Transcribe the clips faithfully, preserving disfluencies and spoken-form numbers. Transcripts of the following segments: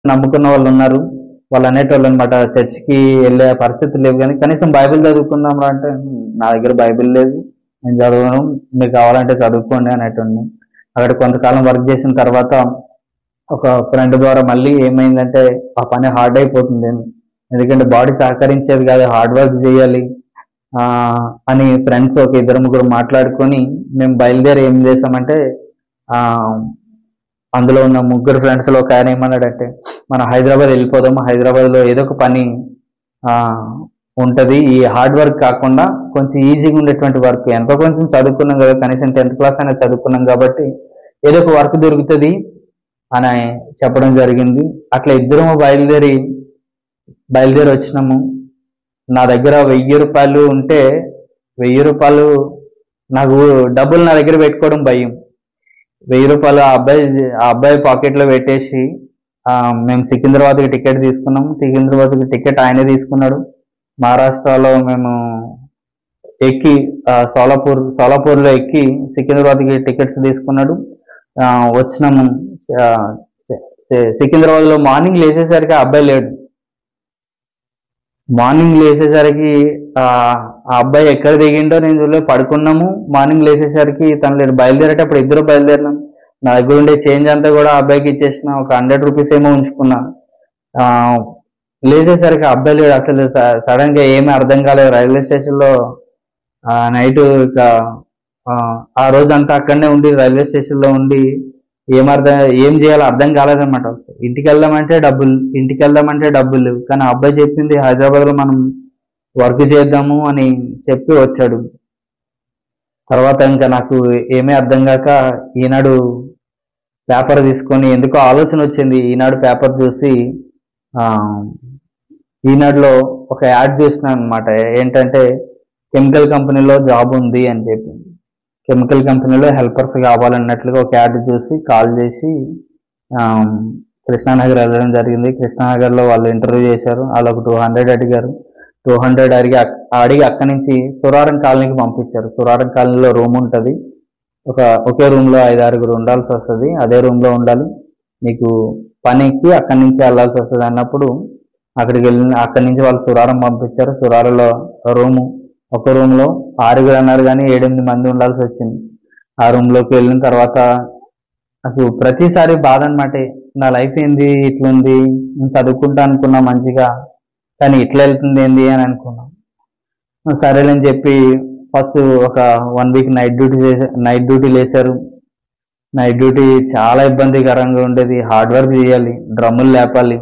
నమ్ముకున్న వాళ్ళు ఉన్నారు. వాళ్ళు అనేటోళ్ళు అనమాట, చర్చికి వెళ్ళే పరిస్థితి లేవు కానీ కనీసం బైబిల్ చదువుకుందాం రా అంటే, నా దగ్గర బైబిల్ లేదు, నేను చదవను, మీకు కావాలంటే చదువుకోండి అనేటోడిని. అక్కడ కొంతకాలం వర్క్ చేసిన తర్వాత ఒక ఫ్రెండ్ ద్వారా మళ్ళీ ఏమైందంటే ఆ పని హార్డ్ అయిపోతుంది, ఎందుకంటే బాడీ సహకరించేది కాదు, హార్డ్ వర్క్ చేయాలి ఆ అని ఫ్రెండ్స్ ఒక ఇద్దరు ముగ్గురు మాట్లాడుకొని మేము బయలుదేరి ఏం చేసామంటే, ఆ అందులో ఉన్న ముగ్గురు ఫ్రెండ్స్ లో ఒక ఆయన ఏమన్నాడంటే, మనం హైదరాబాద్ వెళ్ళిపోదాము, హైదరాబాద్ లో ఏదో ఒక పని ఆ ఉంటది, ఈ హార్డ్ వర్క్ కాకుండా కొంచెం ఈజీగా ఉండేటువంటి వర్క్, ఎంతో కొంచెం చదువుకున్నాం కదా, కనీసం టెన్త్ క్లాస్ అయినా చదువుకున్నాం కాబట్టి ఏదో ఒక వర్క్ దొరుకుతుంది అని చెప్పడం జరిగింది. అట్లా ఇద్దరం బయలుదేరి బయలుదేరి వచ్చినాము. నా దగ్గర వెయ్యి రూపాయలు ఉంటే వెయ్యి రూపాయలు నాకు డబ్బులు నా దగ్గర పెట్టుకోవడం భయం. వెయ్యి రూపాయలు ఆ అబ్బాయి ఆ అబ్బాయి పాకెట్లో పెట్టేసి ఆ మేము సికింద్రాబాద్కి టికెట్ తీసుకున్నాము. సికింద్రాబాద్కి టికెట్ ఆయనే తీసుకున్నాడు. మహారాష్ట్రలో మేము ఎక్కి సోలాపూర్ సోలాపూర్లో ఎక్కి సికింద్రాబాద్కి టికెట్స్ తీసుకున్నాడు. ఆ వచ్చినాము. సికింద్రాబాద్లో మార్నింగ్ లేచేసరికి ఆ అబ్బాయి లేడు. మార్నింగ్ లేచేసరికి ఆ అబ్బాయి ఎక్కడ దిగిండో నేను చూడలేదు, పడుకున్నాము. మార్నింగ్ లేచేసరికి తను లేడు. బయలుదేరేటప్పుడు ఇద్దరు బయలుదేరినాం. నా దగ్గర ఉండే చేంజ్ అంతా కూడా అబ్బాయికి ఇచ్చేసిన, ఒక హండ్రెడ్ రూపీస్ ఏమో ఉంచుకున్నా. ఆ లేచేసరికి అబ్బాయి లేడు. అసలు సడన్ గా ఏమీ అర్థం కాలేదు. రైల్వే స్టేషన్ లో నైట్ ఇక ఆ రోజు అంతా అక్కడనే ఉండి రైల్వే స్టేషన్ లో ఉండి ఏమర్థం ఏం చేయాలో అర్థం కాలేదన్నమాట. ఇంటికి వెళ్దామంటే డబ్బులు ఇంటికి వెళ్దామంటే డబ్బులు లేవు. కానీ ఆ అబ్బాయి చెప్పింది హైదరాబాద్ లో మనం వర్క్ చేద్దాము అని చెప్పి వచ్చాడు. తర్వాత ఇంకా నాకు ఏమీ అర్థం కాక ఈనాడు పేపర్ తీసుకొని, ఎందుకో ఆలోచన వచ్చింది, ఈనాడు పేపర్ చూసి ఆ ఈనాడులో ఒక యాడ్ చూసినాను అనమాట. ఏంటంటే కెమికల్ కంపెనీలో జాబ్ ఉంది అని చెప్పి, కెమికల్ కంపెనీలో హెల్పర్స్ కావాలన్నట్లుగా ఒక యాడ్ చూసి కాల్ చేసి కృష్ణానగర్ వెళ్ళడం జరిగింది. కృష్ణానగర్లో వాళ్ళు ఇంటర్వ్యూ చేశారు. వాళ్ళు ఒక టూ హండ్రెడ్ అడిగారు. టూ హండ్రెడ్ అడిగి అడిగి అక్కడి నుంచి సురారం కాలనీకి పంపించారు. సురారం కాలనీలో రూమ్ ఉంటుంది. ఒక ఒకే రూమ్లో ఐదు ఆరుగురు ఉండాల్సి వస్తుంది. అదే రూమ్లో ఉండాలి. నీకు పనికి అక్కడి నుంచి వెళ్ళాల్సి వస్తుంది అన్నప్పుడు అక్కడికి వెళ్ళి అక్కడి నుంచి వాళ్ళు సురారం పంపించారు. సురారంలో రూము, ఒక రూమ్లో ఆరుగురు అన్నారు కానీ ఏడెనిమిది మంది ఉండాల్సి వచ్చింది. ఆ రూమ్లోకి వెళ్ళిన తర్వాత నాకు ప్రతిసారి బాధ అనమాట. నా లైఫ్ ఏంది ఇట్లుంది, నేను చదువుకుంటా అనుకున్నా మంచిగా, కానీ ఇట్లా వెళ్తుంది ఏంది అని అనుకున్నాం. సరేలని చెప్పి ఫస్ట్ ఒక వన్ వీక్ నైట్ డ్యూటీ చేసే నైట్ డ్యూటీలు వేశారు. నైట్ డ్యూటీ చాలా ఇబ్బందికరంగా ఉండేది. హార్డ్ వర్క్ చేయాలి, డ్రమ్ములు లేపాలి.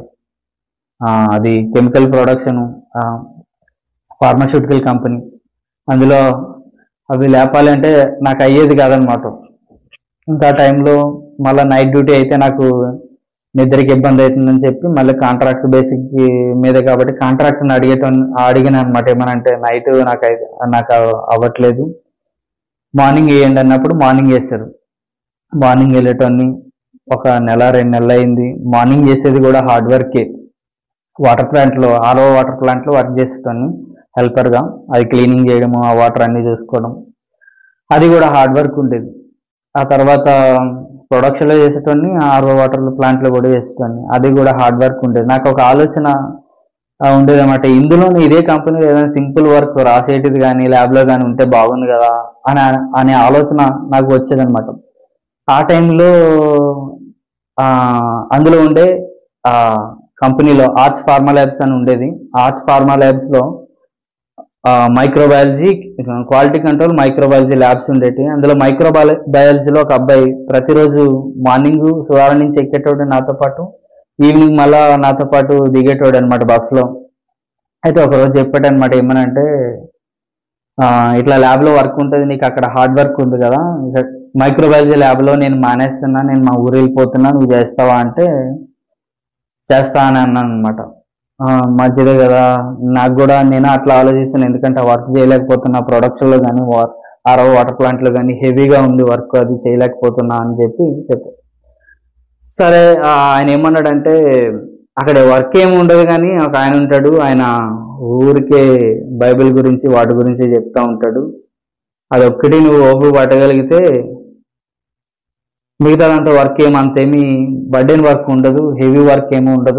అది కెమికల్ ప్రొడక్షన్, ఫార్మాస్యూటికల్ కంపెనీ. అందులో అవి లేపాలి అంటే నాకు అయ్యేది కాదనమాట. ఇంకా టైంలో మళ్ళీ నైట్ డ్యూటీ అయితే నాకు నిద్రకి ఇబ్బంది అవుతుందని చెప్పి మళ్ళీ కాంట్రాక్ట్ బేసిక్ మీద కాబట్టి కాంట్రాక్ట్ని అడిగేట అడిగిన అనమాట. ఏమనంటే నైట్ నాకు అయితే నాకు అవ్వట్లేదు, మార్నింగ్ వేయండి అన్నప్పుడు మార్నింగ్ వేస్తారు. మార్నింగ్ వెళ్ళేటోని ఒక నెల రెండు నెలలు అయింది. మార్నింగ్ చేసేది కూడా హార్డ్ వర్కే. వాటర్ ప్లాంట్లో ఆర్ఓ వాటర్ ప్లాంట్లో వర్క్ చేసేటోని హెల్పర్గా, అది క్లీనింగ్ చేయడము, ఆ వాటర్ అన్ని చూసుకోవడం, అది కూడా హార్డ్ వర్క్ ఉండేది. ఆ తర్వాత ప్రొడక్షన్లో చేసేటోని ఆర్ఓ వాటర్ ప్లాంట్లో కూడా చేసేటోని, అది కూడా హార్డ్ వర్క్ ఉండేది. నాకు ఒక ఆలోచన ఉండేది అన్నమాట, ఇందులో ఇదే కంపెనీలో ఏదైనా సింపుల్ వర్క్ రాసేటిది కానీ ల్యాబ్లో కానీ ఉంటే బాగుంది కదా అని అనే ఆలోచన నాకు వచ్చేదనమాట. ఆ టైంలో అందులో ఉండే కంపెనీలో ఆర్ట్స్ ఫార్మా ల్యాబ్స్ అని ఉండేది. Arts pharma ల్యాబ్స్లో microbiology, quality control, microbiology labs ఉండేవి. అందులో మైక్రోబయాల బయాలజీలో ఒక అబ్బాయి ప్రతిరోజు మార్నింగ్ సువారం నుంచి ఎక్కేటోడు నాతో పాటు, ఈవినింగ్ మళ్ళా నాతో పాటు దిగేటోడు అనమాట బస్సులో. అయితే ఒకరోజు చెప్పాడు అనమాట, ఏమనంటే ఇట్లా ల్యాబ్లో వర్క్ ఉంటుంది, నీకు అక్కడ హార్డ్ వర్క్ ఉంది కదా, మైక్రోబయాలజీ ల్యాబ్లో నేను మానేస్తున్నా, నేను మా ఊరు వెళ్ళిపోతున్నా, నువ్వు చేస్తావా అంటే చేస్తా అని అన్నాను అనమాట. మంచిదే కదా, నాకు కూడా నేను అట్లా ఆలోచిస్తాను, ఎందుకంటే వర్క్ చేయలేకపోతున్నా, ప్రొడక్షన్లో కానీ ఆరో వాటర్ ప్లాంట్లో కానీ హెవీగా ఉంది వర్క్, అది చేయలేకపోతున్నా అని చెప్పి చెప్పారు. సరే ఆయన ఏమన్నాడంటే, అక్కడ వర్క్ ఏమి ఉండదు కానీ ఒక ఆయన ఉంటాడు, ఆయన ఊరికే బైబిల్ గురించి వాటి గురించి చెప్తా ఉంటాడు, అదొక్కటి నువ్వు ఓపు పట్టగలిగితే మిగతాదంతా వర్క్ ఏమి అంతేమి బర్డెన్ వర్క్ ఉండదు, హెవీ వర్క్ ఏమి ఉండదు.